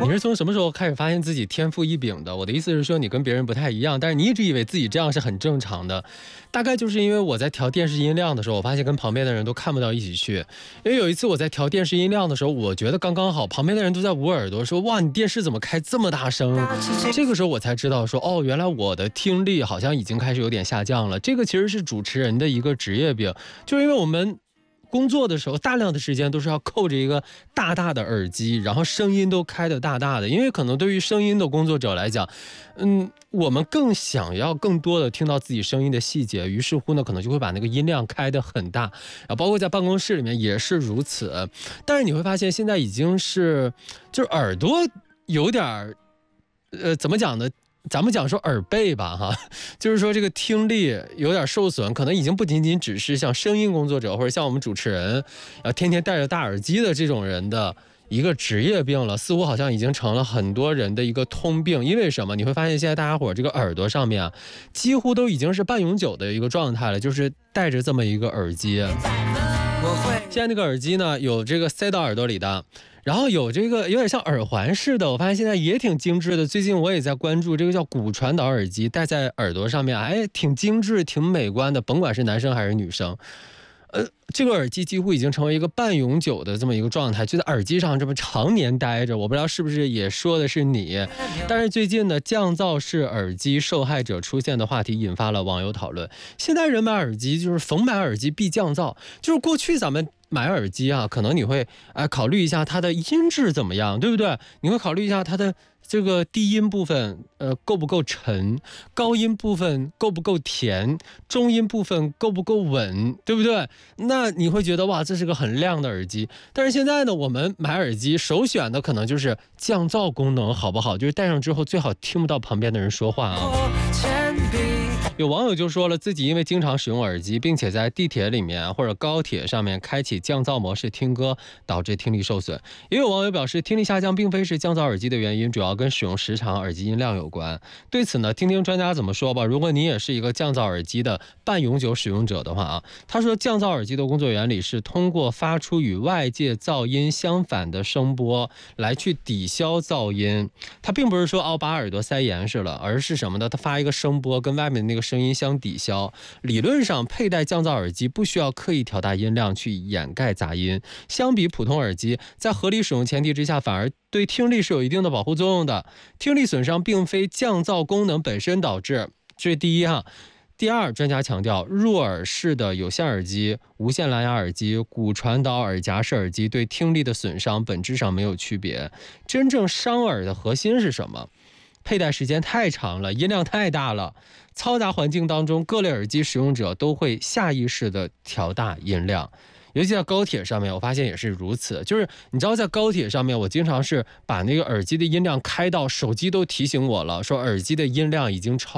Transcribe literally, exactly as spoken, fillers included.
你是从什么时候开始发现自己天赋异禀的？我的意思是说，你跟别人不太一样，但是你一直以为自己这样是很正常的。大概就是因为我在调电视音量的时候，我发现跟旁边的人都看不到一起去。因为有一次我在调电视音量的时候，我觉得刚刚好，旁边的人都在捂耳朵，说：“哇，你电视怎么开这么大声？”这个时候我才知道说，哦，原来我的听力好像已经开始有点下降了。这个其实是主持人的一个职业病，就是因为我们工作的时候，大量的时间都是要扣着一个大大的耳机，然后声音都开得大大的。因为可能对于声音的工作者来讲，嗯，我们更想要更多的听到自己声音的细节，于是乎呢，可能就会把那个音量开得很大，啊，包括在办公室里面也是如此。但是你会发现，现在已经是就是耳朵有点，呃，怎么讲呢？咱们讲说耳背吧哈，就是说这个听力有点受损，可能已经不仅仅只是像声音工作者或者像我们主持人要天天戴着大耳机的这种人的一个职业病了，似乎好像已经成了很多人的一个通病。因为什么？你会发现现在大家伙这个耳朵上面啊，几乎都已经是半永久的一个状态了，就是戴着这么一个耳机。现在那个耳机呢，有这个塞到耳朵里的，然后有这个有点像耳环似的，我发现现在也挺精致的。最近我也在关注这个叫骨传导耳机，戴在耳朵上面，哎，挺精致挺美观的，甭管是男生还是女生。呃，这个耳机几乎已经成为一个半永久的这么一个状态，就在耳机上这么常年待着。我不知道是不是也说的是你，但是最近呢，降噪式耳机受害者出现的话题引发了网友讨论。现在人买耳机就是逢买耳机必降噪，就是过去咱们买耳机啊，可能你会呃考虑一下它的音质怎么样，对不对？你会考虑一下它的这个低音部分呃够不够沉，高音部分够不够甜，中音部分够不够稳，对不对？那你会觉得哇，这是个很亮的耳机。但是现在呢，我们买耳机首选的可能就是降噪功能好不好，就是戴上之后最好听不到旁边的人说话啊。有网友就说了，自己因为经常使用耳机，并且在地铁里面或者高铁上面开启降噪模式听歌，导致听力受损。也有网友表示，听力下降并非是降噪耳机的原因，主要跟使用时长、耳机音量有关。对此呢，听听专家怎么说吧。如果你也是一个降噪耳机的半永久使用者的话啊，他说降噪耳机的工作原理是通过发出与外界噪音相反的声波来去抵消噪音。它并不是说哦把耳朵塞严实了，而是什么呢？它发一个声波跟外面那个声音相抵消。理论上佩戴降噪耳机不需要刻意调大音量去掩盖杂音，相比普通耳机，在合理使用前提之下，反而对听力是有一定的保护作用的。听力损伤并非降噪功能本身导致，这是第一哈。第二，专家强调，入耳式的有线耳机、无线蓝牙耳机、骨传导耳夹式耳机对听力的损伤本质上没有区别。真正伤耳的核心是什么？佩戴时间太长了，音量太大了，嘈杂环境当中，各类耳机使用者都会下意识的调大音量。尤其在高铁上面，我发现也是如此。就是你知道，在高铁上面，我经常是把那个耳机的音量开到手机都提醒我了，说耳机的音量已经超